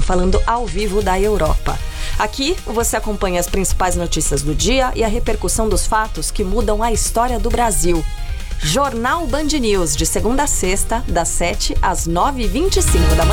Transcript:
falando ao vivo da Europa. Aqui você acompanha as principais notícias do dia e a repercussão dos fatos que mudam a história do Brasil. Jornal Band News, de segunda a sexta, das 7 às 9h25 da manhã.